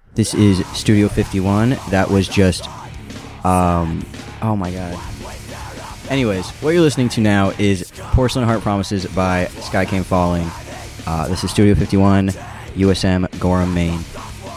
This is Studio 51. That was just, oh my god. Anyways, what you're listening to now is Porcelain Heart Promises by Sky Came Falling. This is Studio 51, USM, Gorham, Maine.